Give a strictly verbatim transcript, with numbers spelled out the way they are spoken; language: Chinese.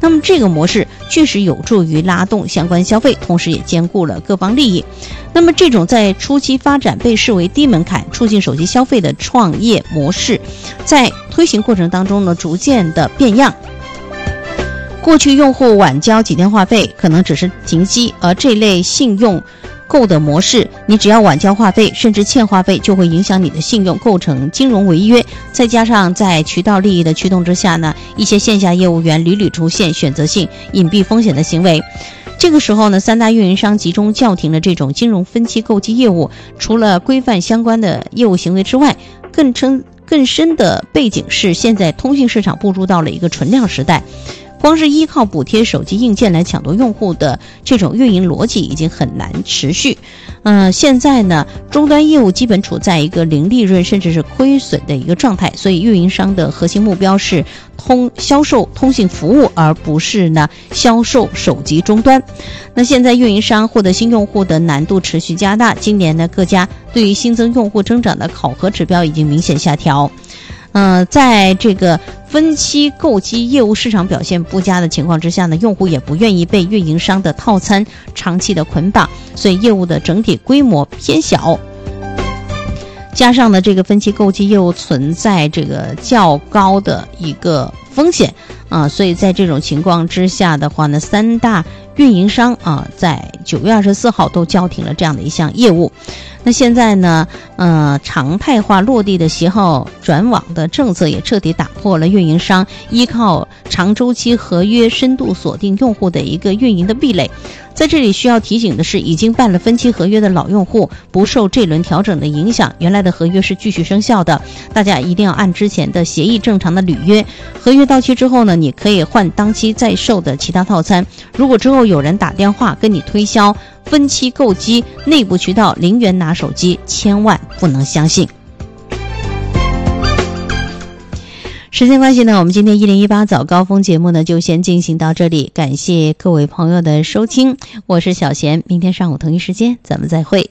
那么这个模式确实有助于拉动相关消费，同时也兼顾了各方利益。那么这种在初期发展被视为低门槛促进手机消费的创业模式，在推行过程当中呢，逐渐的变样。过去用户晚交几天话费可能只是停机，而这类信用购的模式，你只要晚交话费甚至欠话费，就会影响你的信用，构成金融违约。再加上在渠道利益的驱动之下呢，一些线下业务员屡屡出现选择性隐蔽风险的行为。这个时候呢，三大运营商集中叫停了这种金融分期购机业务。除了规范相关的业务行为之外，更深更深的背景是，现在通信市场步入到了一个存量时代。光是依靠补贴手机硬件来抢夺用户的这种运营逻辑已经很难持续。呃，现在呢，终端业务基本处在一个零利润甚至是亏损的一个状态，所以运营商的核心目标是通销售通信服务，而不是呢销售手机终端。那现在运营商获得新用户的难度持续加大，今年呢各家对于新增用户增长的考核指标已经明显下调。呃，在这个分期购机业务市场表现不佳的情况之下呢，用户也不愿意被运营商的套餐长期的捆绑，所以业务的整体规模偏小。加上呢，这个分期购机业务存在这个较高的一个风险啊，所以在这种情况之下的话呢，三大运营商啊，在九月二十四号都叫停了这样的一项业务。那现在呢，呃，常态化落地的携号转网的政策也彻底打破了运营商依靠长周期合约深度锁定用户的一个运营的壁垒。在这里需要提醒的是，已经办了分期合约的老用户不受这轮调整的影响，原来的合约是继续生效的，大家一定要按之前的协议正常的履约。合约到期之后呢，你可以换当期在售的其他套餐。如果之后有人打电话跟你推销分期购机内部渠道零元拿手机，千万不能相信。时间关系呢，我们今天一零一八早高峰节目呢就先进行到这里，感谢各位朋友的收听，我是小贤，明天上午同一时间咱们再会。